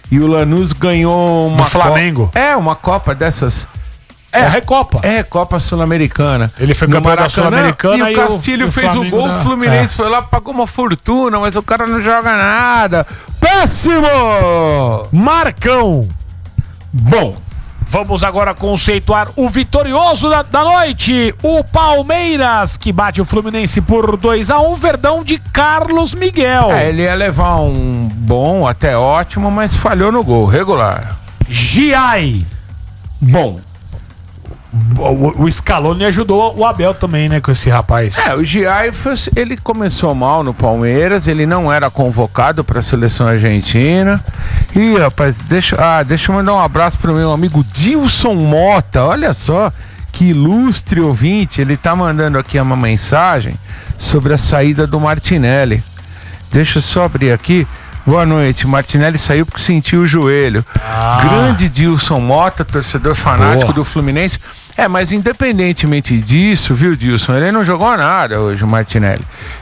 E o Lanús ganhou uma do Flamengo. Uma Copa dessas. Recopa. Copa Sul-Americana. Ele foi campeão da Sul-Americana e o Castilho fez o gol, o Fluminense foi lá, pagou uma fortuna, mas o cara não joga nada. Péssimo! Marcão! Bom, vamos agora conceituar o vitorioso da noite, o Palmeiras, que bate o Fluminense por 2-1, Verdão de Carlos Miguel. Ele ia levar um bom, até ótimo, mas falhou no gol, regular. Giai. Bom. O Scaloni ajudou o Abel também, né, com esse rapaz. O Giai, ele começou mal no Palmeiras, ele não era convocado para a seleção argentina. E, rapaz, deixa eu mandar um abraço pro meu amigo Dilson Mota, olha só, que ilustre ouvinte, ele tá mandando aqui uma mensagem sobre a saída do Martinelli. Deixa eu só abrir aqui. Boa noite, Martinelli saiu porque sentiu o joelho. Grande Dilson Mota, torcedor fanático do Fluminense. Mas independentemente disso, viu, Dilson, ele não jogou nada hoje, o Martinelli.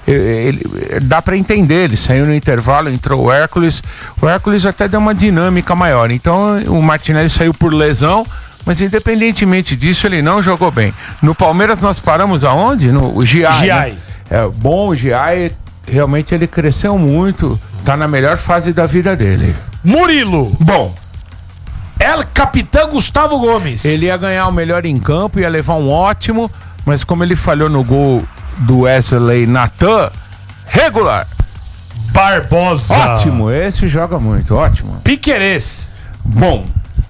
Dá pra entender, ele saiu no intervalo, entrou o Hércules até deu uma dinâmica maior. Então o Martinelli saiu por lesão, mas independentemente disso, ele não jogou bem. No Palmeiras nós paramos aonde? No Giai. Né? Bom, o Giai, realmente ele cresceu muito. Tá na melhor fase da vida dele. Murilo. Bom. El Capitão Gustavo Gomes. Ele ia ganhar o melhor em campo, ia levar um ótimo, mas como ele falhou no gol do Wesley Natan, regular. Barbosa. Ótimo, esse joga muito, ótimo. Piquerez. Bom.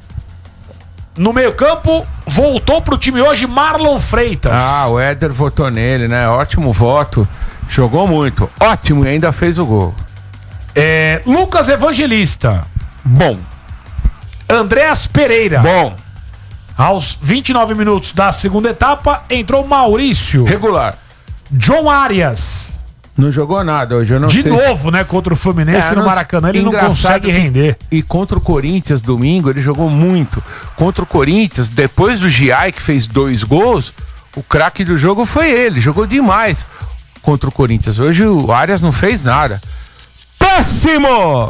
No meio-campo, voltou pro time hoje Marlon Freitas. O Éder votou nele, né? Ótimo voto. Jogou muito. Ótimo, e ainda fez o gol. Lucas Evangelista. Bom. Andréas Pereira. Bom. Aos 29 minutos da segunda etapa, entrou Maurício. Regular. John Arias. Não jogou nada hoje, eu não sei. De novo, né? Contra o Fluminense no Maracanã, ele não consegue render. E contra o Corinthians, domingo, ele jogou muito. Contra o Corinthians, depois do Giai, que fez 2 gols, o craque do jogo foi ele. Jogou demais contra o Corinthians. Hoje o Arias não fez nada. Péssimo!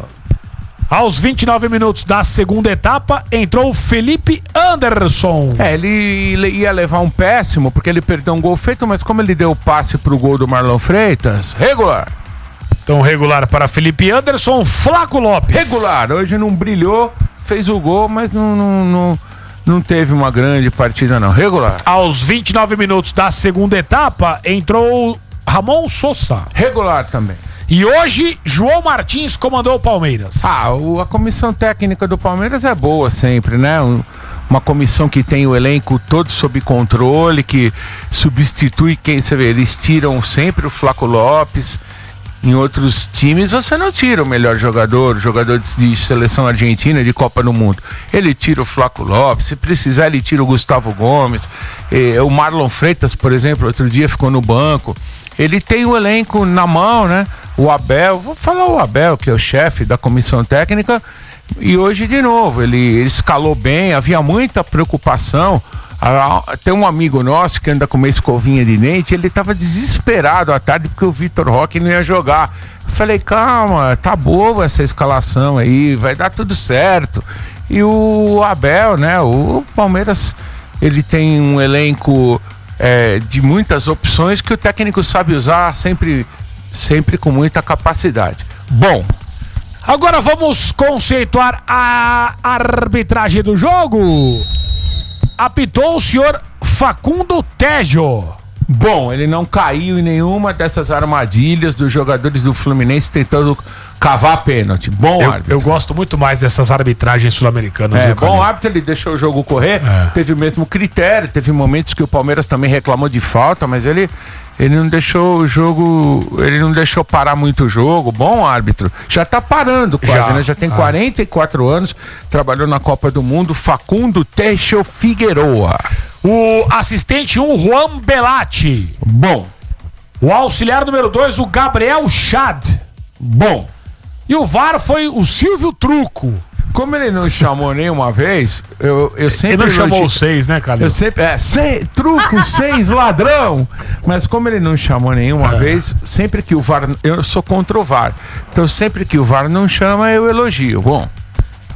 Aos 29 minutos da segunda etapa, entrou o Felipe Anderson. Ele ia levar um péssimo, porque ele perdeu um gol feito, mas como ele deu o passe pro gol do Marlon Freitas, regular. Então, regular para Felipe Anderson. Flaco Lopes. Regular, hoje não brilhou, fez o gol, mas não teve uma grande partida não, regular. Aos 29 minutos da segunda etapa, entrou Ramon Sosa. Regular também. E hoje, João Martins comandou o Palmeiras. A comissão técnica do Palmeiras é boa sempre, né? Uma comissão que tem o elenco todo sob controle, que substitui quem você vê. Eles tiram sempre o Flaco Lopes. Em outros times você não tira o melhor jogador de seleção argentina, de Copa do Mundo. Ele tira o Flaco Lopes, se precisar ele tira o Gustavo Gomes. O Marlon Freitas, por exemplo, outro dia ficou no banco. Ele tem o elenco na mão, né? O Abel, vou falar o Abel, que é o chefe da comissão técnica, e hoje de novo, ele escalou bem, havia muita preocupação. Tem um amigo nosso que anda com uma escovinha de dente, ele estava desesperado à tarde porque o Vitor Roque não ia jogar. Eu falei, calma, tá boa essa escalação aí, vai dar tudo certo. E o Abel, né? O Palmeiras, ele tem um elenco de muitas opções que o técnico sabe usar sempre com muita capacidade. Bom, agora vamos conceituar a arbitragem do jogo. Apitou o senhor Facundo Tejo. Bom, ele não caiu em nenhuma dessas armadilhas dos jogadores do Fluminense tentando cavar pênalti. Bom árbitro. Eu gosto muito mais dessas arbitragens sul-americanas. Bom árbitro, ele deixou o jogo correr, teve o mesmo critério, teve momentos que o Palmeiras também reclamou de falta, mas ele não deixou o jogo, ele não deixou parar muito o jogo. Bom árbitro, já tá parando quase, né? Já tem 44 anos, trabalhou na Copa do Mundo. Facundo Tejo Figueroa. O assistente 1, Juan Belatti. Bom. O auxiliar número 2, o Gabriel Chad. Bom. E o VAR foi o Silvio Truco. Como ele não chamou nenhuma vez, eu sempre... Ele não chamou o 6, né, Calil? Eu sempre... Truco, 6, ladrão! Mas como ele não chamou nenhuma vez, sempre que o VAR... Eu sou contra o VAR. Então sempre que o VAR não chama, eu elogio. Bom...